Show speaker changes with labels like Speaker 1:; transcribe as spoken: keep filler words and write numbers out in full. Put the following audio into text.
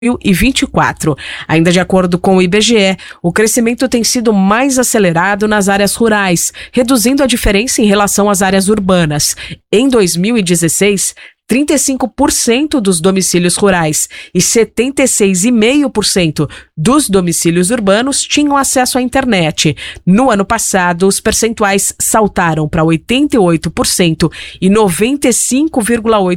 Speaker 1: dois mil e vinte e quatro. Ainda de acordo com o I B G E, o crescimento tem sido mais acelerado nas áreas rurais, reduzindo a diferença em relação às áreas urbanas. Em dois mil e dezesseis, trinta e cinco por cento dos domicílios rurais e setenta e seis vírgula cinco por cento dos domicílios urbanos tinham acesso à internet. No ano passado, os percentuais saltaram para oitenta e oito por cento e noventa e cinco vírgula oito por cento